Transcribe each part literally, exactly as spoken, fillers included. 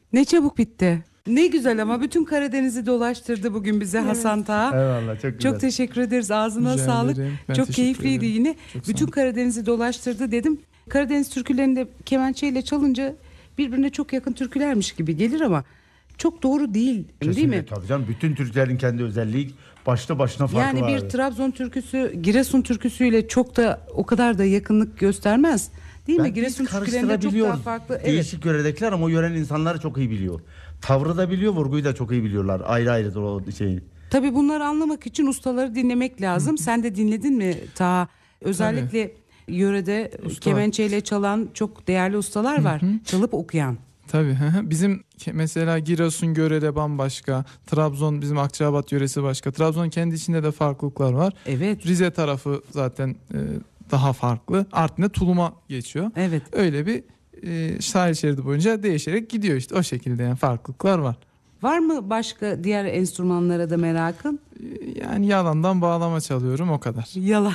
Ne çabuk bitti. Ne güzel ama bütün Karadeniz'i dolaştırdı bugün bize evet. Hasan Taha. Eyvallah, çok güzel. Çok teşekkür ederiz. Ağzına Rica sağlık. Çok keyifliydi ederim. yine. Çok bütün Karadeniz'i dolaştırdı dedim. Karadeniz türkülerinde kemençeyle çalınca birbirine çok yakın türkülermiş gibi gelir ama çok doğru değil. Kesinlikle, değil mi? Tabii canım. Bütün Türklerin kendi özelliği başta başına farklı yani var. Yani bir Trabzon türküsü Giresun türküsüyle çok da o kadar da yakınlık göstermez. Değil mi? Giresun türkülerinde çok daha farklı. Değişik evet. yöredekiler ama o yörenin insanları çok iyi biliyor. Tavrı da biliyor, vurguyu da çok iyi biliyorlar. Ayrı ayrı o şeyi. Tabii bunları anlamak için ustaları dinlemek lazım. Hı-hı. Sen de dinledin mi ta özellikle Tabii. yörede Usta. kemençeyle çalan çok değerli ustalar var. Hı-hı. Çalıp okuyan. Tabii. Bizim mesela Giresun Görele bambaşka, Trabzon bizim Akçaabat yöresi başka. Trabzon kendi içinde de farklılıklar var. Evet. Rize tarafı zaten e, daha farklı. Artvin'de tuluma geçiyor. Evet. Öyle bir e, sahil şeridi boyunca değişerek gidiyor işte o şekilde yani farklılıklar var. Var mı başka diğer enstrümanlara da merakın? Yani yalandan bağlama çalıyorum o kadar. Yalan.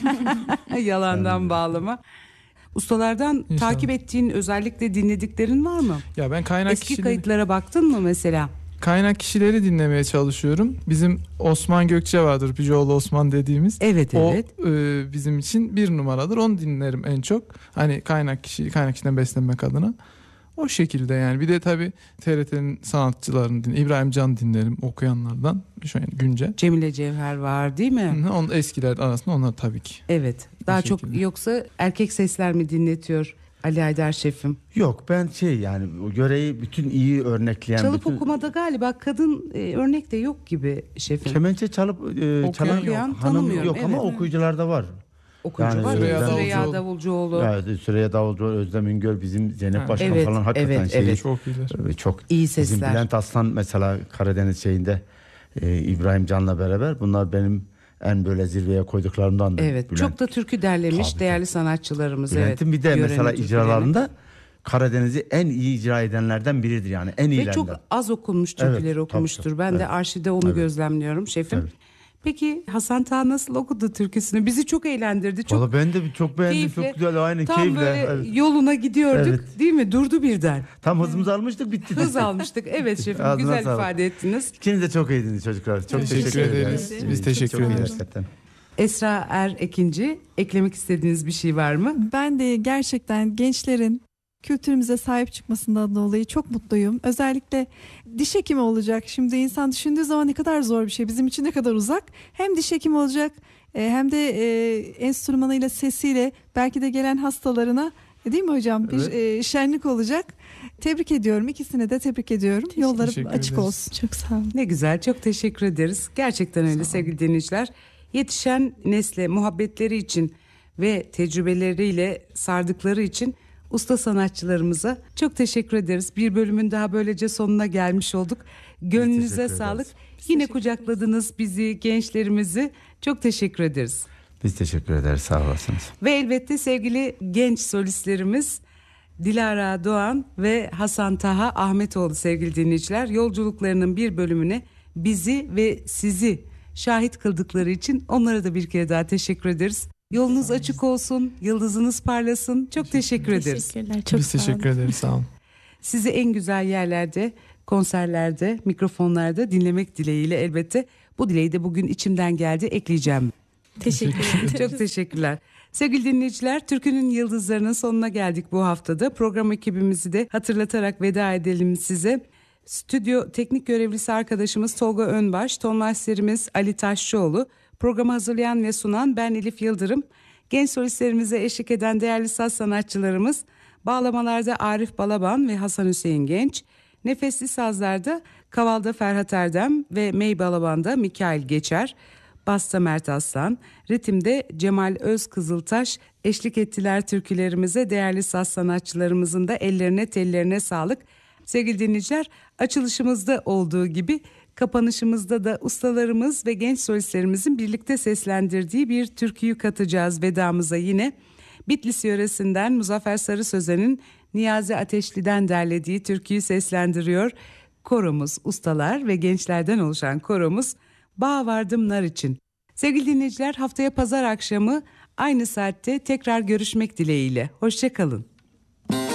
Yalandan bağlama. Ustalardan İnşallah. takip ettiğin özellikle dinlediklerin var mı? Ya ben kaynak Eski kişileri... kayıtlara baktın mı mesela? Kaynak kişileri dinlemeye çalışıyorum. Bizim Osman Gökçe vardır, Picoğlu Osman dediğimiz. Evet evet. O e, bizim için bir numaradır. Onu dinlerim en çok. Hani kaynak kişi, kaynak kişiden beslenmek adına. O şekilde yani. Bir de tabii T R T'nin sanatçılarını dinlerim. İbrahim Can dinlerim okuyanlardan. Şu an güncel. Cemile Cevher var değil mi? Hı, onun eskiler arasında onlar tabii ki. Evet. Daha çok yoksa erkek sesler mi dinletiyor Ali Aydar şefim? Yok ben şey yani o yöreyi bütün iyi örnekleyen. Çalıp bütün... okumada galiba kadın e, örnek de yok gibi şefim. Kemençe çalıp e, çalan yok. Hanım yok evet. Ama okuyucularda var. Okuyucu yani var. Süreyya, Süreyya Davulcuoğlu. Evet, Süreyya Davulcuoğlu, Özlem İngör, bizim Zeynep ha. Başkan evet, falan hakikaten evet, şey. Evet. Çok iyiler. Çok iyi sesler. Bizim Bülent Aslan mesela Karadeniz şeyinde e, İbrahim Can'la beraber bunlar benim en böyle zirveye koyduklarımdan. Evet. Bülent, çok da türkü derlemiş tabii, değerli sanatçılarımız. Bülent'in evet. bir de mesela icralarında Karadeniz'i en iyi icra edenlerden biridir yani en iyilerden. Ve çok az okunmuş türküleri evet, okumuştur. Tabii, ben evet. de arşivde onu evet. gözlemliyorum şefim. Evet. Peki Hasan Taha nasıl okudu türküsünü? Bizi çok eğlendirdi. Çok Valla ben de çok beğendim. Keyifli. Çok güzel. Aynı Tam keyifle. böyle evet. yoluna gidiyorduk evet. değil mi? Durdu birden. Tam hızımızı almıştık bitti. Hız almıştık. Evet şefim güzel sağlık. ifade ettiniz. İkiniz de çok iyiydiniz çocuklar. Çok teşekkür, teşekkür ederiz. ederiz. Biz teşekkür ederiz. Gerçekten. Esra Er Ekinci, eklemek istediğiniz bir şey var mı? Ben de gerçekten gençlerin kültürümüze sahip çıkmasından dolayı çok mutluyum. Özellikle diş hekimi olacak. Şimdi insan düşündüğü zaman ne kadar zor bir şey. Bizim için ne kadar uzak. Hem diş hekimi olacak hem de e, enstrümanıyla, sesiyle belki de gelen hastalarına değil mi hocam? Bir evet. e, şenlik olacak. Tebrik ediyorum. İkisine de tebrik ediyorum. Teşekkür Yolları açık ederiz. olsun. Çok sağ olun. Ne güzel. Çok teşekkür ederiz. Gerçekten öyle sevgili dinleyiciler. Yetişen nesle muhabbetleri için ve tecrübeleriyle sardıkları için usta sanatçılarımıza çok teşekkür ederiz. Bir bölümün daha böylece sonuna gelmiş olduk. Gönlünüze sağlık. Yine kucakladınız bizi, gençlerimizi. Çok teşekkür ederiz. Biz teşekkür ederiz. Sağ olasınız. Ve elbette sevgili genç solistlerimiz Dilara Doğan ve Hasan Taha Ahmetoğlu sevgili dinleyiciler. Yolculuklarının bir bölümüne bizi ve sizi şahit kıldıkları için onlara da bir kere daha teşekkür ederiz. Yolunuz açık olsun, yıldızınız parlasın. Çok teşekkür ederiz. Teşekkürler, çok Biz teşekkür ederiz, sağ olun. Sizi en güzel yerlerde, konserlerde, mikrofonlarda dinlemek dileğiyle elbette. Bu dileği de bugün içimden geldi, ekleyeceğim. Teşekkür ederim. Çok teşekkürler. Sevgili dinleyiciler, Türkünün Yıldızlarının sonuna geldik bu haftada. Program ekibimizi de hatırlatarak veda edelim size. Stüdyo teknik görevlisi arkadaşımız Tolga Önbaş, tonlaşserimiz Ali Taşçıoğlu, programı hazırlayan ve sunan ben Elif Yıldırım. Genç solistlerimize eşlik eden değerli saz sanatçılarımız bağlamalarda Arif Balaban ve Hasan Hüseyin Genç, nefesli sazlarda kavalda Ferhat Erdem ve Mey Balaban'da Mikail Geçer, basta Mert Aslan, ritimde Cemal Özkızıltaş eşlik ettiler türkülerimize. Değerli saz sanatçılarımızın da ellerine tellerine sağlık. Sevgili dinleyiciler, açılışımızda olduğu gibi kapanışımızda da ustalarımız ve genç solistlerimizin birlikte seslendirdiği bir türküyü katacağız vedamıza yine. Bitlis yöresinden Muzaffer Sarı Sözen'in Niyazi Ateşli'den derlediği türküyü seslendiriyor. Koromuz, ustalar ve gençlerden oluşan koromuz Bağ Vardım Nar için. Sevgili dinleyiciler, haftaya pazar akşamı aynı saatte tekrar görüşmek dileğiyle. Hoşça kalın.